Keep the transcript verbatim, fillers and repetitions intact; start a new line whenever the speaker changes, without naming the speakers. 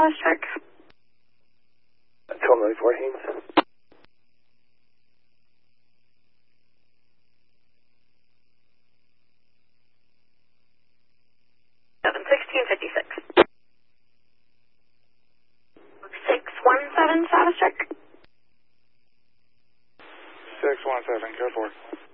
status check.
twelve ninety-four Haynes.
seven sixteen fifty-six. six one seven status check.
six one seven, go for it.